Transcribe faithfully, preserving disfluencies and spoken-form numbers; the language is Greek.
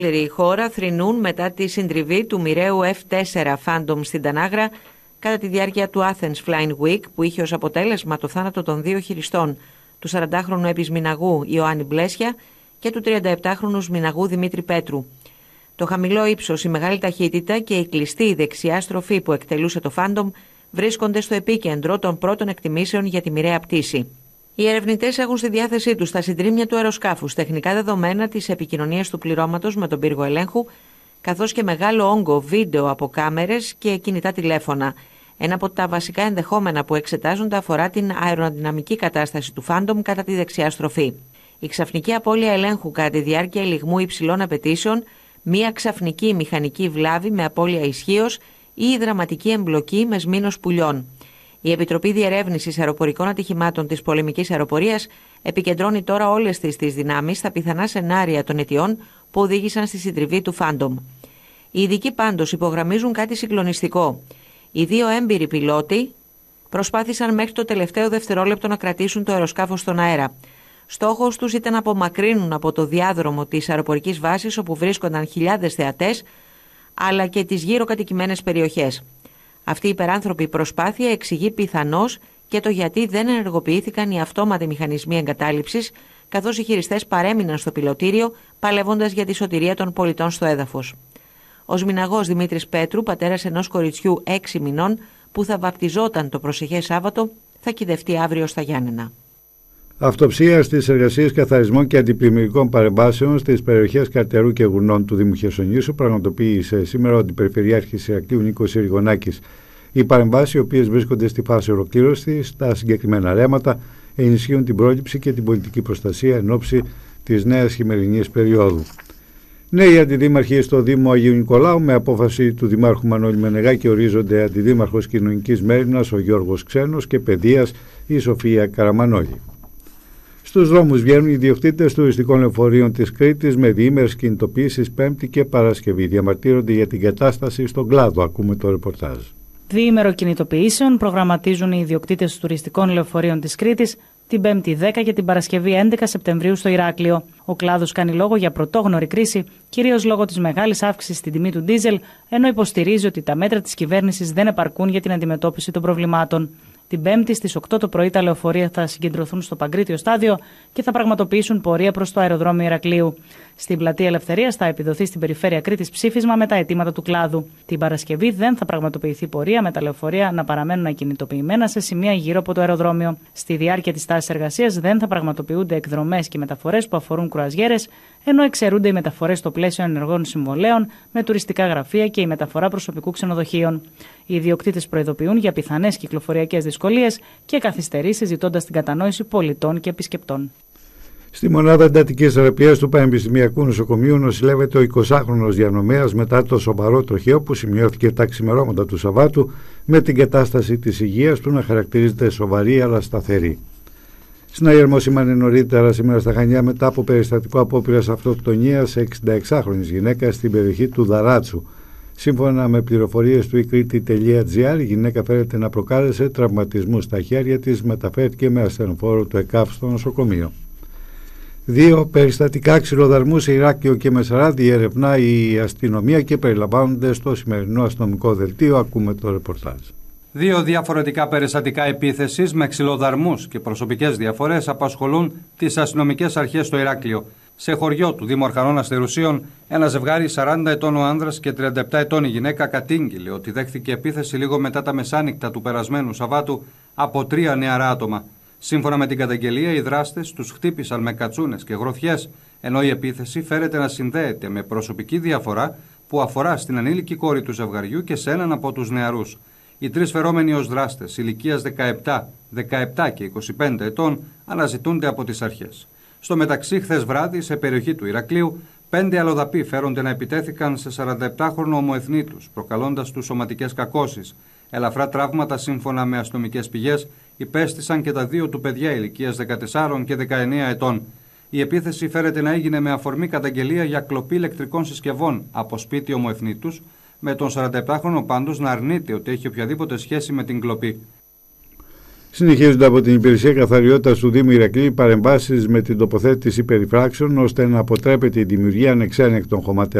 Η χώρα θρηνούν μετά τη συντριβή του μοιραίου εφ τέσσερα Phantom στην Τανάγρα κατά τη διάρκεια του Athens Flying Week, που είχε ως αποτέλεσμα το θάνατο των δύο χειριστών, του σαραντάχρονου επισμηναγού Ιωάννη Μπλέσια και του τριανταεπτάχρονου σμηναγού Δημήτρη Πέτρου. Το χαμηλό ύψος, η μεγάλη ταχύτητα και η κλειστή δεξιά στροφή που εκτελούσε το Phantom βρίσκονται στο επίκεντρο των πρώτων εκτιμήσεων για τη μοιραία πτήση. Οι ερευνητές έχουν στη διάθεσή τους τα συντρίμμια του αεροσκάφους, τεχνικά δεδομένα της επικοινωνίας του πληρώματος με τον πύργο ελέγχου, καθώς και μεγάλο όγκο βίντεο από κάμερες και κινητά τηλέφωνα. Ένα από τα βασικά ενδεχόμενα που εξετάζονται αφορά την αεροδυναμική κατάσταση του Phantom κατά τη δεξιά στροφή. Η ξαφνική απώλεια ελέγχου κατά τη διάρκεια λιγμού υψηλών απαιτήσεων, μία ξαφνική μηχανική βλάβη με απώλεια ισχύως ή η δραματική εμπλοκή με σμήνος πουλιών. Η Επιτροπή Διερεύνησης Αεροπορικών Ατυχημάτων της Πολεμικής Αεροπορίας επικεντρώνει τώρα όλες τις, τις δυνάμεις στα πιθανά σενάρια των αιτιών που οδήγησαν στη συντριβή του Phantom. Οι ειδικοί πάντως υπογραμμίζουν κάτι συγκλονιστικό. Οι δύο έμπειροι πιλότοι προσπάθησαν μέχρι το τελευταίο δευτερόλεπτο να κρατήσουν το αεροσκάφος στον αέρα. Στόχος τους ήταν να απομακρύνουν από το διάδρομο της αεροπορικής βάσης όπου βρίσκονταν χιλιάδες θεατές, αλλά και τις γύρω κατοικημένες περιοχές. Αυτή η υπεράνθρωπη προσπάθεια εξηγεί πιθανώς και το γιατί δεν ενεργοποιήθηκαν οι αυτόματοι μηχανισμοί εγκατάλειψης, καθώς οι χειριστές παρέμειναν στο πιλωτήριο, παλεύοντας για τη σωτηρία των πολιτών στο έδαφος. Ο σμηναγός Δημήτρης Πέτρου, πατέρας ενός κοριτσιού έξι μηνών, που θα βαπτιζόταν το προσεχές Σάββατο, θα κυδευτεί αύριο στα Γιάννενα. Αυτοψία στις εργασίες καθαρισμών και αντιπλημμυρικών παρεμβάσεων στις περιοχές Καρτερού και Γουρνών του Δήμου Χερσονήσου πραγματοποίησε σήμερα ο Αντιπεριφερειάρχης Ηρακλείου Νίκος Ηριγονάκης. Οι παρεμβάσεις, οι οποίες βρίσκονται στη φάση ολοκλήρωσης στα συγκεκριμένα ρέματα, ενισχύουν την πρόληψη και την πολιτική προστασία εν ώψη της νέας χειμερινής περίοδου. Νέοι αντιδήμαρχοι στο Δήμο Αγίου Νικολάου, με απόφαση του Δημάρχου Μανώλη Μενεγάκη, ορίζονται αντιδήμαρχος Κοινωνικής Μέρινας ο Γιώργος Ξένος και Παιδείας η Σοφία Καραμανόλη. Στους δρόμους βγαίνουν οι ιδιοκτήτες τουριστικών λεωφορείων της Κρήτης με διήμερες κινητοποιήσεις Πέμπτη και Παρασκευή. Διαμαρτύρονται για την κατάσταση στον κλάδο. Ακούμε το ρεπορτάζ. Διήμερο κινητοποιήσεων προγραμματίζουν οι ιδιοκτήτες τουριστικών λεωφορείων της Κρήτης την Πέμπτη δέκα και την Παρασκευή έντεκα Σεπτεμβρίου στο Ηράκλειο. Ο κλάδος κάνει λόγο για πρωτόγνωρη κρίση, κυρίως λόγω της μεγάλης αύξησης στην τιμή του ντίζελ, ενώ υποστηρίζει ότι τα μέτρα της κυβέρνησης δεν επαρκούν για την αντιμετώπιση των προβλημάτων. Την Πέμπτη στις οκτώ το πρωί τα λεωφορεία θα συγκεντρωθούν στο Παγκρίτιο Στάδιο και θα πραγματοποιήσουν πορεία προς το αεροδρόμιο Ηρακλείου. Στην Πλατεία Ελευθερίας θα επιδοθεί στην περιφέρεια Κρήτης ψήφισμα με τα αιτήματα του κλάδου. Την Παρασκευή δεν θα πραγματοποιηθεί πορεία, με τα λεωφορεία να παραμένουν ακινητοποιημένα σε σημεία γύρω από το αεροδρόμιο. Στη διάρκεια της τάσης εργασίας δεν θα πραγματοποιούνται εκδρομές και μεταφορές που αφορούν κρουαζιέρες, ενώ εξαιρούνται οι μεταφορές στο πλαίσιο ενεργών συμβολέων με τουριστικά γραφεία και η μεταφορά προσωπικού ξενοδοχείων. Οι ιδιοκτήτες προειδοποιούν για πιθανές κυκλοφοριακές δυσκολίες και καθυστερήσεις, ζητώντας την κατανόηση πολιτών και επισκεπτών. Στη μονάδα εντατικής θεραπείας του Πανεπιστημιακού Νοσοκομείου νοσηλεύεται ο εικοσάχρονος διανομέας μετά το σοβαρό τροχαίο που σημειώθηκε τα ξημερώματα του Σαββάτου, με την κατάσταση της υγείας του να χαρακτηρίζεται σοβαρή αλλά σταθερή. Συναγερμό σήμανε νωρίτερα σήμερα στα Χανιά μετά από περιστατικό απόπειρας αυτοκτονίας εξηνταεξάχρονης γυναίκας στην περιοχή του Δαράτσου. Σύμφωνα με πληροφορίες του ικρίτη τελεία τζι άρ, η γυναίκα φέρεται να προκάλεσε τραυματισμούς στα χέρια της, μεταφέρθηκε με ασθενοφόρο του ΕΚΑΒ στο νοσοκομείο. Δύο περιστατικά ξυλοδαρμού σε Ηράκλειο και Μεσαρά διερευνά η αστυνομία και περιλαμβάνονται στο σημερινό αστυνομικό δελτίο. Ακούμε το ρεπορτάζ. Δύο διαφορετικά περιστατικά επίθεσης με ξυλοδαρμούς και προσωπικές διαφορές απασχολούν τις αστυνομικές αρχές στο Ηράκλειο. Σε χωριό του Δήμου Αρχανών Αστερουσίων, ένα ζευγάρι σαράντα ετών ο άνδρας και τριάντα επτά ετών η γυναίκα κατήγγειλε ότι δέχθηκε επίθεση λίγο μετά τα μεσάνυχτα του περασμένου Σαββάτου από τρία νεαρά άτομα. Σύμφωνα με την καταγγελία, οι δράστες τους χτύπησαν με κατσούνες και γροθιές, ενώ η επίθεση φέρεται να συνδέεται με προσωπική διαφορά που αφορά στην ανήλικη κόρη του ζευγαριού και σε έναν από τους νεαρούς. Οι τρεις φερόμενοι ως δράστες ηλικίας δεκαεπτά, δεκαεπτά και είκοσι πέντε ετών αναζητούνται από τις αρχές. Στο μεταξύ, χθες βράδυ, σε περιοχή του Ηρακλείου, πέντε αλλοδαποί φέρονται να επιτέθηκαν σε σαρανταεπτάχρονο ομοεθνίτους, προκαλώντας τους σωματικές κακώσεις. Ελαφρά τραύματα, σύμφωνα με αστυνομικές πηγές, υπέστησαν και τα δύο του παιδιά ηλικίας δεκατεσσάρων και δεκαεννέα ετών. Η επίθεση φέρεται να έγινε με αφορμή καταγγελία για κλοπή ηλεκτρικών συσκευών από σπίτι ομοεθνίτους, με τον σαρανταεπτάχρονο πάντως να αρνείται ότι έχει οποιαδήποτε σχέση με την κλοπή. Συνεχίζονται από την Υπηρεσία Καθαριότητας του Δήμου Ηρακλείου παρεμβάσεις με την τοποθέτηση περιφράξεων ώστε να αποτρέπεται η δημιουργία ανεξέλεγκτων χωματερών